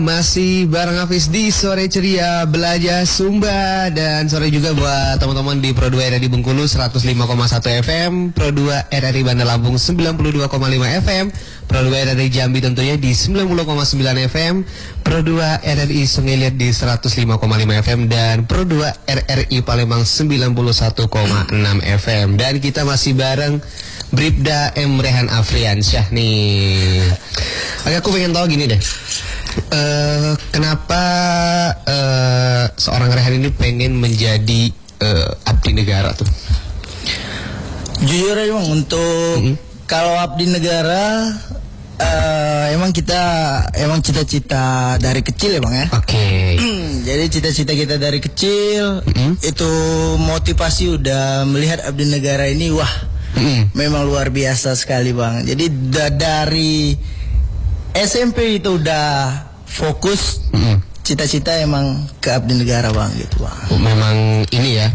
Masih bareng Hafiz di Sore Ceria Belajar Sumba. Dan sore juga buat teman-teman di Pro 2 RRI Bengkulu 105,1 FM, Pro 2 RRI Bandar Lampung 92,5 FM, Pro 2 RRI Jambi tentunya di 90,9 FM, Pro 2 RRI Sungai Liat di 105,5 FM, dan Pro 2 RRI Palembang 91,6 FM. Dan kita masih bareng Bribda M. Rehan Afriansyah nih. Aku pengen tahu gini deh, kenapa seorang Rehan ini pengen menjadi abdi negara tuh? Jujur aja bang, untuk kalau abdi negara emang cita-cita dari kecil ya bang ya. Oke. Jadi cita-cita kita dari kecil itu motivasi udah melihat abdi negara ini, wah memang luar biasa sekali bang. Jadi dari SMP itu udah fokus cita-cita emang ke abdi negara bang gitu bang. Memang ini ya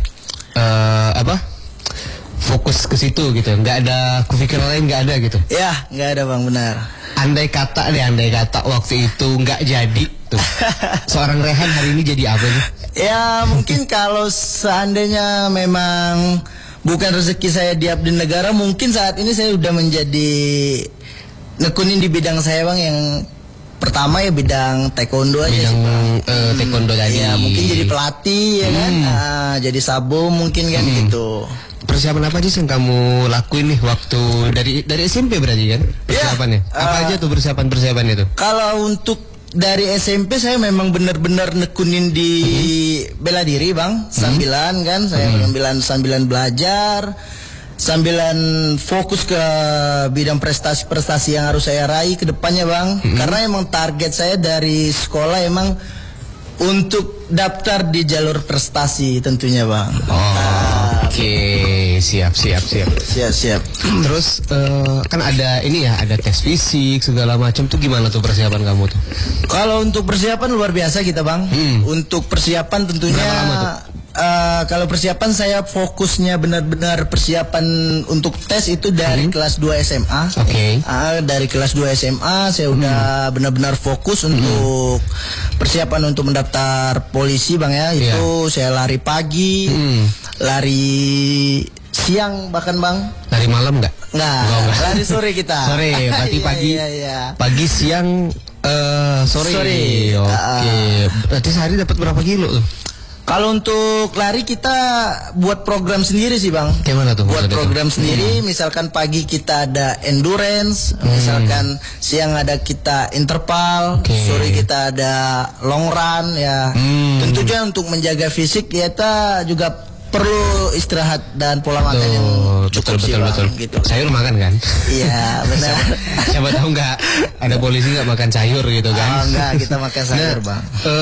fokus ke situ gitu, nggak ada kepikiran lain, nggak ada gitu ya? Nggak ada bang, benar. Andai kata waktu itu nggak jadi tuh, seorang Rehan hari ini jadi apa sih? Ya mungkin kalau seandainya memang bukan rezeki saya di abdi negara, mungkin saat ini saya udah menjadi nekunin di bidang saya bang, yang pertama ya bidang taekwondo aja. Bidang taekwondo tadi. Ya mungkin jadi pelatih ya kan, jadi sabo mungkin kan gitu. Persiapan apa aja yang kamu lakuin nih waktu dari SMP berarti kan persiapannya? Apa aja tuh persiapan itu? Kalau untuk dari SMP saya memang benar-benar nekunin di bela diri bang, sambilan kan, saya sambilan belajar, sambilan fokus ke bidang prestasi-prestasi yang harus saya raih ke depannya bang. Karena emang target saya dari sekolah emang untuk daftar di jalur prestasi tentunya bang. Oke, siap. Terus kan ada ini ya, ada tes fisik segala macam tuh, gimana tuh persiapan kamu tuh? Kalau untuk persiapan luar biasa kita bang. Untuk persiapan tentunya berapa lama tuh? Kalau persiapan saya fokusnya benar-benar persiapan untuk tes itu dari kelas 2 SMA. Oke. Dari kelas 2 SMA saya udah benar-benar fokus untuk persiapan untuk mendaftar polisi bang ya. Itu saya lari pagi, lari siang bahkan bang. Lari malam nggak? Nggak. Lari sore kita. Sore, berarti pagi. Pagi, siang, sore. Oke. Berarti sehari dapat berapa kilo tuh? Kalau untuk lari kita buat program sendiri sih bang. Gimana tuh? Buat program sendiri, misalkan pagi kita ada endurance, misalkan siang ada kita interval, sore kita ada long run ya. Tentunya untuk menjaga fisik kita juga perlu istirahat dan pola makan yang cukup betul. Gitu. Sayur makan kan? Iya benar. Siapa tahu nggak ada polisi nggak makan sayur gitu kan? Enggak, kita makan sayur bang.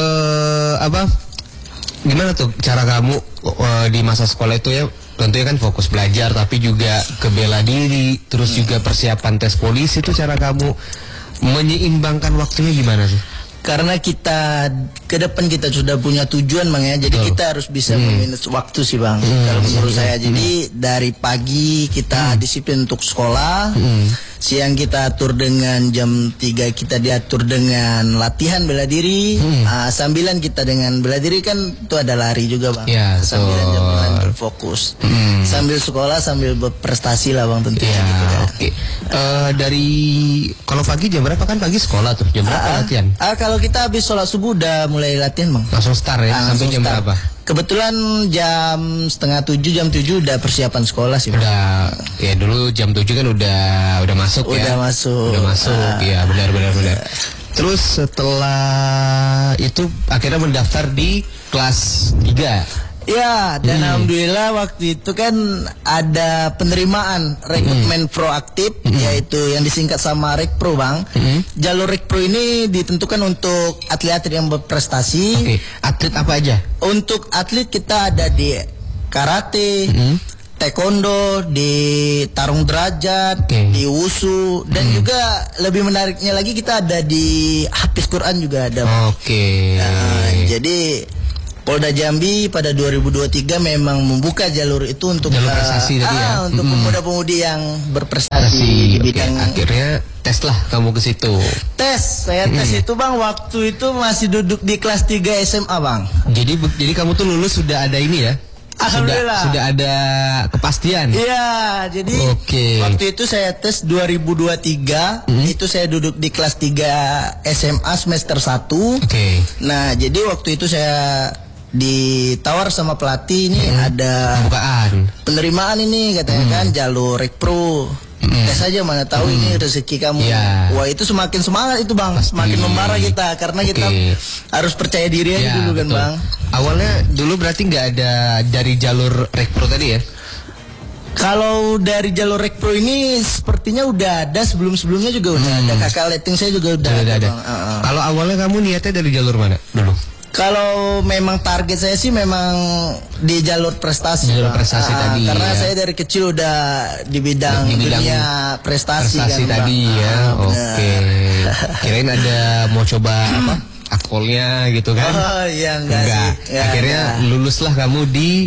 Gimana tuh cara kamu di masa sekolah itu ya? Tentunya kan fokus belajar, tapi juga ke bela diri, terus juga persiapan tes polisi. Itu cara kamu menyeimbangkan waktunya gimana sih? Karena kita ke depan kita sudah punya tujuan bang ya, jadi kita harus bisa memanage waktu sih bang. Kalau menurut saya, jadi dari pagi kita disiplin untuk sekolah, siang kita atur dengan jam 3 kita diatur dengan latihan bela diri, sambilan kita dengan bela diri kan itu ada lari juga bang. Ya, sambilan jam 9 fokus, sambil sekolah sambil berprestasi lah bang tentunya. Ya, gitu, kan. Oke. Dari kalau pagi jam berapa kan pagi sekolah tuh? Jam berapa latihan? Kalau kita habis sholat subuh udah mulai latihan bang. Langsung start ya? Sampai jam berapa? Kebetulan jam 6:30, jam 7 udah persiapan sekolah sih bang. Udah, ya dulu jam 7 kan udah masuk ya? Udah masuk, ya benar. Terus setelah itu akhirnya mendaftar di kelas 3. Ya, dan alhamdulillah waktu itu kan ada penerimaan rekrutmen proaktif, yaitu yang disingkat sama Rekpro bang. Jalur Rekpro ini ditentukan untuk atlet-atlet yang berprestasi. Oke. Atlet apa aja? Untuk atlet kita ada di karate, taekwondo, di tarung derajat, di wushu, dan juga lebih menariknya lagi kita ada di hafiz Quran juga ada. Oke. Jadi Polda Jambi pada 2023 memang membuka jalur itu untuk jalur prestasi tadi ya. Untuk pemuda-pemudi yang berprestasi di bidang. Akhirnya tes lah kamu ke situ. Saya tes itu Bang, waktu itu masih duduk di kelas 3 SMA Bang. Jadi kamu tuh lulus sudah ada ini ya? Alhamdulillah. Sudah ada kepastian. Iya, jadi waktu itu saya tes 2023, itu saya duduk di kelas 3 SMA semester 1. Nah, jadi waktu itu saya ditawar sama pelatih ini ada pembukaan penerimaan ini katanya kan jalur Rekpro. Tes aja mana tahu ini rezeki kamu. Wah, itu semakin semangat itu Bang, semakin membara kita karena kita harus percaya diri aja dulu kan Bang. Awalnya dulu berarti nggak ada dari jalur Rekpro tadi ya? Kalau dari jalur Rekpro ini sepertinya udah ada, sebelumnya juga udah ada. Kakak letting saya juga udah ada. Bang. Kalau awalnya kamu niatnya dari jalur mana dulu? Kalau memang target saya sih memang di jalur prestasi. Jalur prestasi tadi. Karena saya dari kecil udah di bidang dunia prestasi kan, tadi Bang. Ya. Kirain ada mau coba apa? Akpolnya gitu kan? Oh iya enggak sih. Akhirnya luluslah kamu di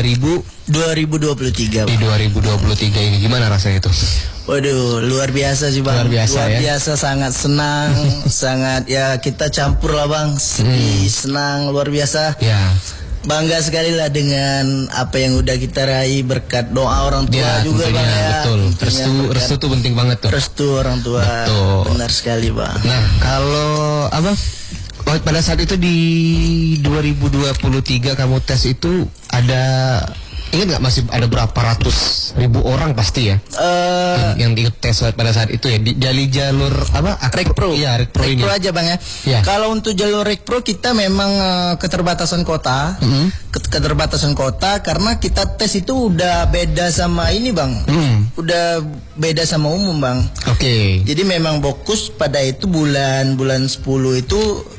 2023. Di 2023 ini gimana rasanya itu? Waduh, luar biasa sih Bang. Luar biasa, sangat senang, sangat ya kita campur lah Bang. Sedih, senang, luar biasa. Ya. Bangga sekali lah dengan apa yang udah kita raih berkat doa orang tua juga Bang ya. Betul. Restu tuh penting banget tuh. Restu orang tua. Betul. Benar sekali Bang. Nah, kalau apa? Pada saat itu di 2023 kamu tes itu ada, ingat nggak, masih ada berapa ratus ribu orang pasti ya yang ikut tes pada saat itu ya dari jalur apa? Rekpro. Iya, Rekpro ini. Rekpro aja Bang ya. Kalau untuk jalur Rekpro kita memang keterbatasan kota. Keterbatasan kota karena kita tes itu udah beda sama ini Bang. Udah beda sama umum Bang. Jadi memang fokus pada itu bulan 10 itu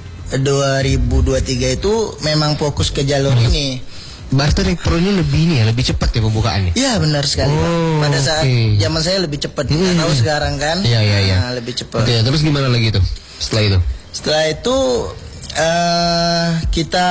2023 itu memang fokus ke jalur ini. Berarti Rekpro ini lebih cepat ya pembukaannya? Iya benar sekali Bang. Pada saat zaman saya lebih cepat. Nggak tahu sekarang kan? Iya. Lebih cepat. Terus gimana lagi tuh setelah itu? Setelah itu kita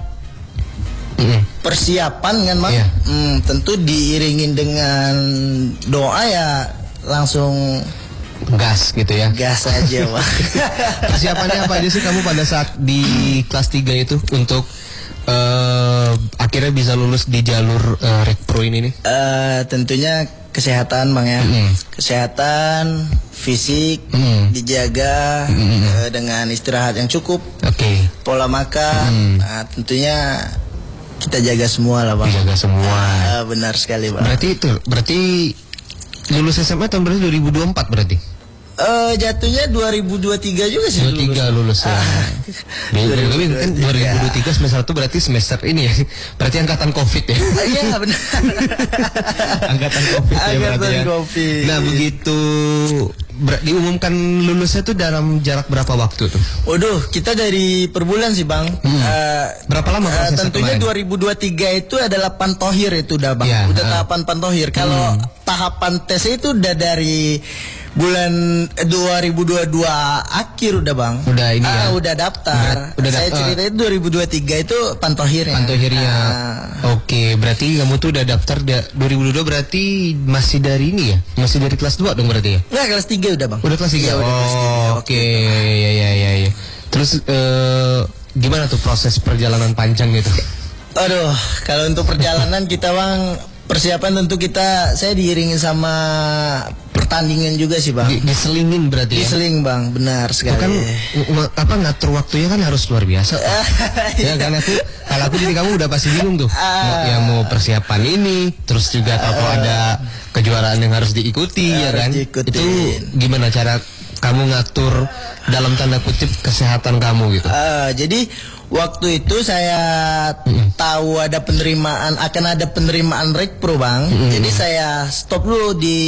persiapan kan Bang. Tentu diiringin dengan doa ya, langsung gas gitu ya. Gas aja Bang. Persiapannya apa aja sih kamu pada saat di kelas 3 itu untuk akhirnya bisa lulus di jalur Rekpro ini nih? Tentunya kesehatan Bang ya. Kesehatan, fisik dijaga dengan istirahat yang cukup. Pola makan, tentunya kita jaga semua lah Bang. Jaga semua. Benar sekali Bang. Berarti lulus SMA tahun berarti 2024 berarti? Jatuhnya 2023 juga sih. 23 lulus ya. Tapi kan 2023 semester 1 berarti semester ini ya. Berarti angkatan Covid ya. Iya benar. Angkatan Covid ya berarti ya. COVID. Nah, begitu diumumkan lulusnya tuh dalam jarak berapa waktu tuh? Waduh, kita dari per bulan sih Bang. Berapa lama prosesnya? Tentunya 2023 itu adalah pantohir itu udah Bang. Udah tahapan pantohir. Kalau tahapan tes itu udah dari bulan 2022 akhir udah Bang. Udah ini ya. Udah daftar. Saya cerita itu 2023 itu pantohirnya. Pantohirnya. Berarti kamu tuh udah daftar 2022 berarti masih dari ini ya? Masih dari kelas 2 dong berarti ya? Enggak, kelas 3 udah Bang. Udah kelas 3. Ya. Terus gimana tuh proses perjalanan panjang gitu? Aduh, kalau untuk perjalanan kita Bang, persiapan tentu saya diiringi sama pertandingan juga sih Bang. Diselingin berarti ya? Diseling Bang, benar sekali. Kan ngatur waktunya kan harus luar biasa. Ya kan kalau aku jadi kamu udah pasti bingung tuh. Mau persiapan ini, terus juga kalau ada kejuaraan yang harus diikuti ya kan. Itu gimana cara kamu ngatur dalam tanda kutip kesehatan kamu gitu? Jadi waktu itu saya tahu akan ada penerimaan Rekpro Bang. Jadi saya stop dulu di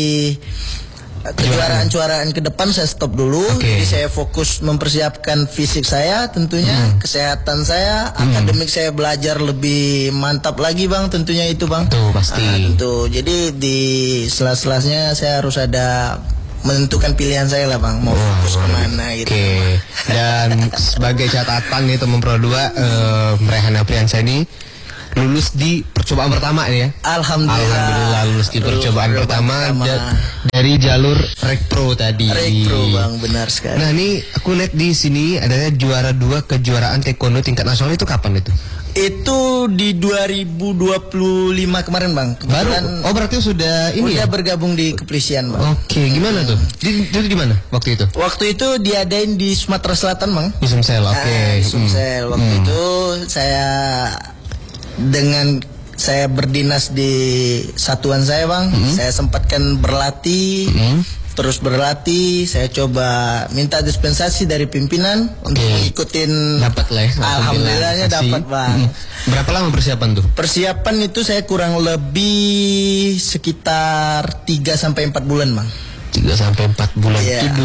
kejuaraan ke depan, saya stop dulu. Jadi saya fokus mempersiapkan fisik saya tentunya, kesehatan saya, akademik saya belajar lebih mantap lagi Bang, tentunya itu Bang. Tuh pasti. Tentu. Jadi di sela-selanya saya harus ada menentukan pilihan saya lah bang, mau fokus kemana gitu. Oke. Dan sebagai catatan nih teman Pro 2, Rehan Apriansyah ini lulus di percobaan pertama ya. Alhamdulillah lulus di percobaan pertama dari jalur Rekpro tadi. Rekpro bang, benar sekali. Nah ini aku lihat di sini adanya juara 2 kejuaraan taekwondo tingkat nasional, itu kapan itu? Itu di 2025 kemarin bang. Baru? Oh berarti sudah ini udah ya? bergabung di kepolisian bang. Oke, gimana tuh? Di mana waktu itu? Waktu itu diadain di Sumatera Selatan bang. Di Sumsel, oke. Di Sumsel. Waktu itu saya berdinas di satuan saya bang. Saya sempatkan berlatih. Terus berlatih, saya coba minta dispensasi dari pimpinan untuk ngikutin. Dapat lah ya. Alhamdulillahnya dapat bang. Berapa lama persiapan tuh? Persiapan itu saya kurang lebih sekitar 3-4 bulan bang. 3-4 bulan. Iya. Itu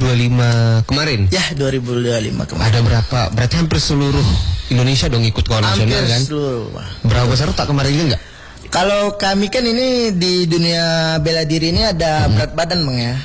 2025 kemarin? Ya 2025 kemarin. Ada berapa? Berarti hampir seluruh Indonesia dong ikut KON nasional kan? Hampir seluruh bang. Berapa peserta kemarin ini enggak? Kalau kami kan ini di dunia bela diri ini ada berat badan bang ya.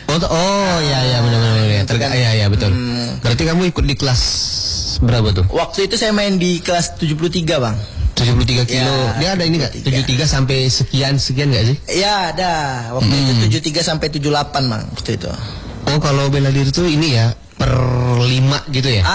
Ya benar-benar ya. Ya betul. Berarti kamu ikut di kelas berapa tuh? Waktu itu saya main di kelas 73 bang. 73 kilo. Ya, dia ada ini enggak? 73 sampai sekian enggak sih? Ya ada. Waktu itu 73 sampai 78 bang. Waktu itu. Oh kalau bela diri tuh ini ya per 5 gitu ya?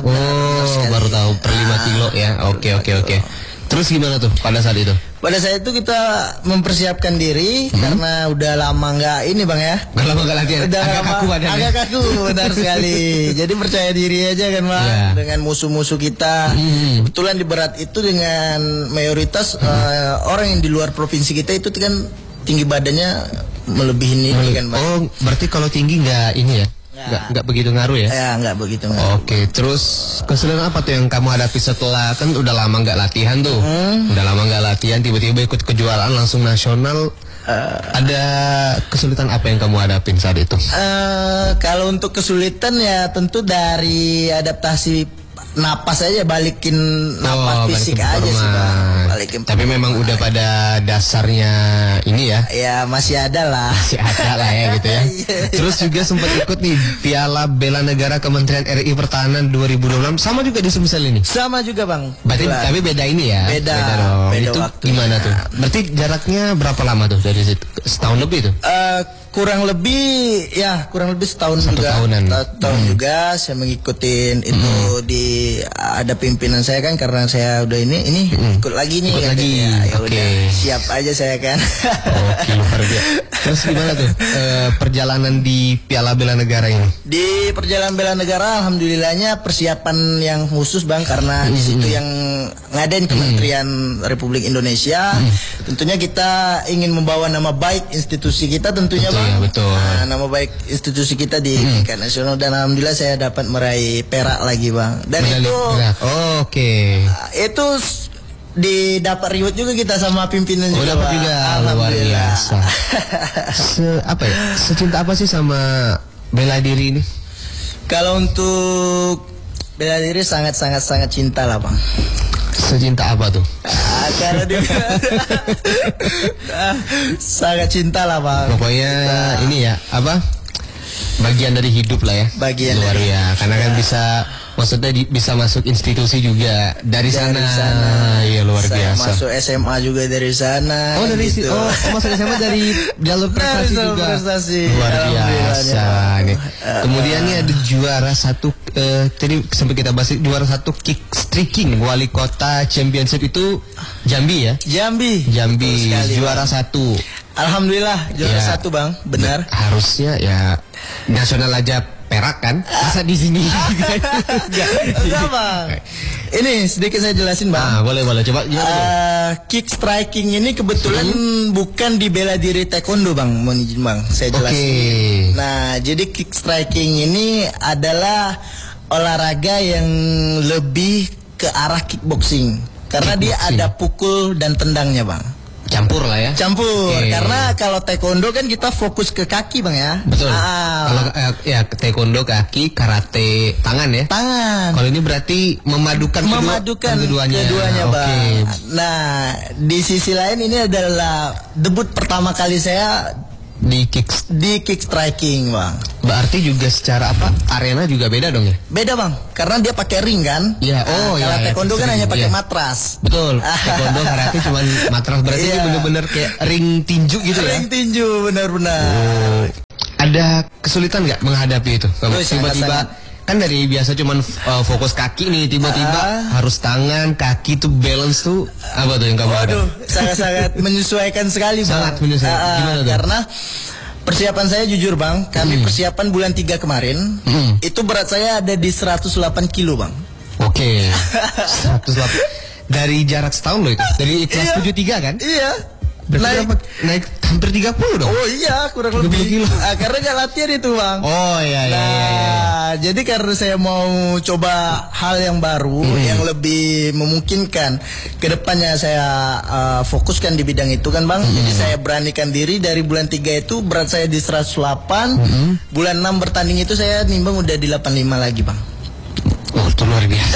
Benar baru tahu per 5 kilo ya. Oke. Terus gimana tuh pada saat itu? Pada saat itu kita mempersiapkan diri karena udah lama nggak ini bang ya. Udah lama nggak latihan. Agak kaku badannya. Agak kaku, benar sekali. Jadi percaya diri aja kan bang. Dengan musuh-musuh kita. Kebetulan di berat itu dengan mayoritas orang yang di luar provinsi kita itu kan tinggi badannya melebihi ini kan bang. Oh berarti kalau tinggi nggak ini ya? Nggak begitu ngaruh ya? Ya nggak begitu ngaruh. Oke, terus kesulitan apa tuh yang kamu hadapi setelah kan udah lama nggak latihan tuh? Udah lama nggak latihan, tiba-tiba ikut kejuaraan langsung nasional. Ada kesulitan apa yang kamu hadapin saat itu? Kalau untuk kesulitan ya tentu dari adaptasi napas aja, balikin napas fisik aja sih bang. Balikin. Tapi memang udah pada dasarnya ini ya? Ya masih ada lah. Masih ada lah ya gitu ya. Terus juga sempat ikut nih Piala Bela Negara Kementerian RI Pertahanan 2026, sama juga di Sumsel ini? Sama juga bang. Berarti tapi beda ini ya? Beda dong. beda itu waktu. Gimana tuh? Berarti jaraknya berapa lama tuh dari situ? Setahun lebih tuh? Kurang lebih setahun juga. Tahun juga saya mengikutin itu di ada pimpinan saya kan, karena saya udah ini ikut lagi nih. Ikut lagi. Ya udah siap aja saya kan. Oke, luar biasa. Terus gimana tuh perjalanan di Piala Bela Negara ini? Di perjalanan bela negara alhamdulillahnya persiapan yang khusus bang, karena di situ yang ngadain Kementerian Republik Indonesia. Tentunya kita ingin membawa nama baik institusi kita tentunya bang. Ya, betul. Nah, nama baik institusi kita di tingkat nasional, dan alhamdulillah saya dapat meraih perak lagi bang. Dan medali itu itu didapat reward juga kita sama pimpinan juga. Dapat juga. Luar biasa. Secinta apa sih sama bela diri ini? Kalau untuk bela diri sangat cinta lah bang. Secinta apa tuh? Kalau sangat cinta lah bang. Pokoknya ini ya bagian dari hidup lah ya. Bagian luar biasa. Karena kan maksudnya bisa masuk institusi juga dari sana. Iya luar biasa. Masuk SMA juga dari sana. Masuk SMA dari jalur prestasi juga. Luar biasa nih. Kemudian nih ada juara satu. Tadi sampai kita bahas juara satu kick striking wali kota championship itu Jambi ya? Jambi juara satu. Alhamdulillah juara satu bang, benar. Harusnya ya nasional aja perak kan? Masa di sini? Enggak bang. Ini sedikit saya jelasin bang. Boleh coba. Kick striking ini kebetulan bukan di bela diri taekwondo bang, mohon izin bang, saya jelasin. Nah jadi kick striking ini adalah olahraga yang lebih ke arah kickboxing, karena dia ada pukul dan tendangnya bang. Campur lah ya. Karena kalau taekwondo kan kita fokus ke kaki bang ya. Betul. Kalau taekwondo kaki, karate tangan ya. Tangan. Kalau ini berarti memadukan keduanya bang. Nah di sisi lain ini adalah debut pertama kali saya Di kick striking bang. Berarti juga secara apa? Arena juga beda dong ya? Beda bang, karena dia pakai ring kan. Iya. Kalau taekwondo kan hanya pakai matras. Betul. Taekwondo karate cuma matras, berarti ini bener-bener kayak ring tinju gitu ya? Ring tinju benar-benar. Ada kesulitan nggak menghadapi itu? Kalau tiba-tiba kan dari biasa cuman fokus kaki nih, tiba-tiba harus tangan, kaki tuh balance tuh apa tuh yang kamu ada? Waduh, sangat-sangat menyesuaikan sekali bang. Sangat menyesuaikan. Gimana tuh? Karena persiapan saya jujur bang, kami persiapan bulan 3 kemarin, itu berat saya ada di 108 kilo bang. Oke. 108. Dari jarak setahun loh itu. Dari kelas 73 kan? Iya. Naik hampir 30 dong. Oh iya, kurang lebih. Kilo. Karena gak latihan itu bang. Oh iya. Jadi karena saya mau coba hal yang baru, yang lebih memungkinkan, kedepannya saya fokuskan di bidang itu kan bang. Jadi saya beranikan diri dari bulan 3 itu berat saya di 108. Bulan 6 bertanding itu saya nimbang udah di 85 lagi bang. Oh, itu luar biasa.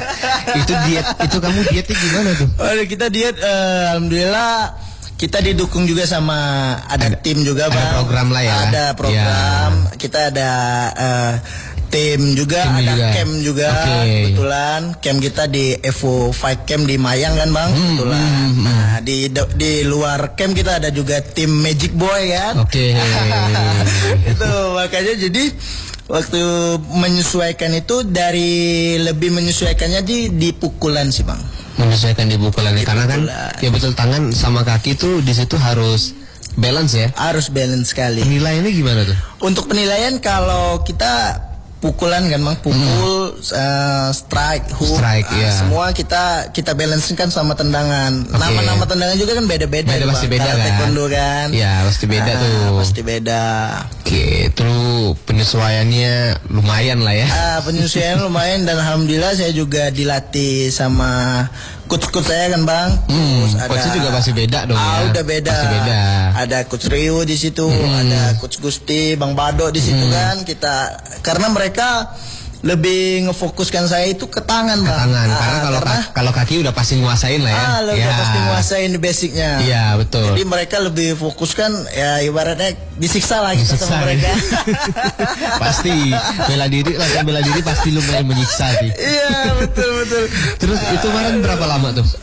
Itu kamu dietnya gimana tuh? Kita diet, alhamdulillah. Kita didukung juga sama ada tim juga bang. Ada program lah ya. Ada program. Ya. Kita ada tim juga, ada camp juga. Kebetulan camp kita di Evo Fight Camp di Mayang kan bang. Kebetulan. Nah di luar camp kita ada juga tim Magic Boy kan. Itu makanya jadi waktu menyesuaikan itu dari lebih menyesuaikannya di pukulan sih bang. Menyesuaikan di pukulannya karena kan ya betul, tangan sama kaki tuh di situ harus balance ya. Harus balance sekali. Penilaiannya gimana tuh? Untuk penilaian kalau kita pukulan kan bang, pukul, strike, hook, semua kita balance kan sama tendangan. Nama-nama tendangan juga kan beda-beda. Pasti beda kan. Taekwondo kan. Ya pasti beda tuh. Pasti beda. Oke, terus penyesuaiannya lumayan lah ya. Penyesuaian lumayan dan alhamdulillah saya juga dilatih sama coach saya kan bang. Coachnya juga pasti beda dong ya. Udah beda. Pasti beda. Ada coach Rio di situ, ada coach Gusti, Bang Bado di situ kan. Karena mereka lebih ngefokuskan saya itu ke tangan bang. Karena kalau kaki udah pasti nguasain lah ya. Udah pasti nguasain di basicnya. Iya betul. Jadi mereka lebih fokuskan ya ibaratnya disiksa lah kita sama mereka. Pasti bela diri pasti lumayan menyiksa sih. Iya betul. Terus itu kemarin berapa lama tuh?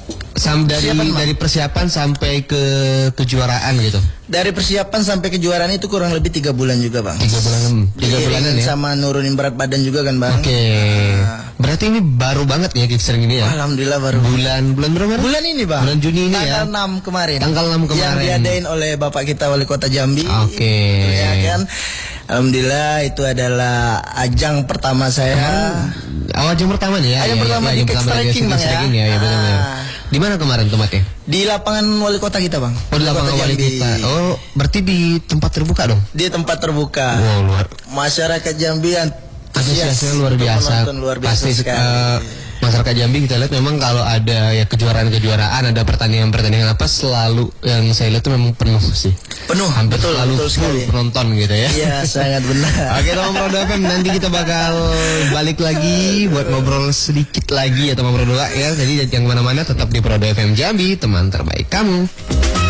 Dari persiapan sampai ke kejuaraan gitu. Dari persiapan sampai kejuaraan itu kurang lebih 3 bulan juga bang. 3 bulanan ya. Sama nurunin berat badan juga kan bang. Berarti ini baru banget ya kickstring ini ya. Alhamdulillah baru. Bulan berapa? Bulan ini bang. Bulan Juni ini Tanggal 6 kemarin. Tanggal 6 kemarin. Yang diadain oleh Bapak kita Wali Kota Jambi. Ya kan. Alhamdulillah itu adalah ajang pertama saya. Ajang pertama nih ya. Ajang pertama di kickstriking bang ya. Benar. Di mana kemarin tempatnya? Di lapangan wali kota kita bang. Di lapangan wali kota. Oh, berarti di tempat terbuka dong? Di tempat terbuka. Wow, luar. Masyarakat Jambi antusiasnya luar biasa. Pasti sekali. Masyarakat Jambi kita lihat memang kalau ada ya kejuaraan, ada pertandingan apa selalu yang saya lihat itu memang penuh sih. Penuh. Hampir betul full penonton gitu ya. Iya, sangat benar. Oke, teman Pro FM, nanti kita bakal balik lagi buat ngobrol sedikit lagi ya teman Pro 2 ya. Jadi jangan kemana-mana, tetap di Pro FM Jambi, teman terbaik kamu.